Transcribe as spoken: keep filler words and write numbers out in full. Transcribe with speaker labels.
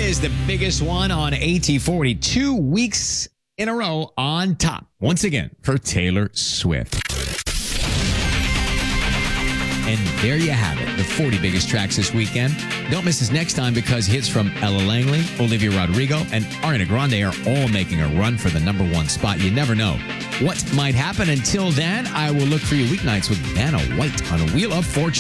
Speaker 1: is the biggest one on A T forty. Two weeks in a row on top. Once again for Taylor Swift. And there you have it, the forty biggest tracks this weekend. Don't miss us next time because hits from Ella Langley, Olivia Rodrigo, and Ariana Grande are all making a run for the number one spot. You never know what might happen. Until then, I will look for you weeknights with Vanna White on Wheel of Fortune.